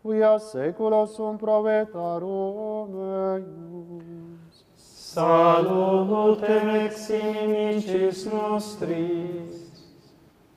via saeculorum provetarum eius. Salutem ex inimicis nostris.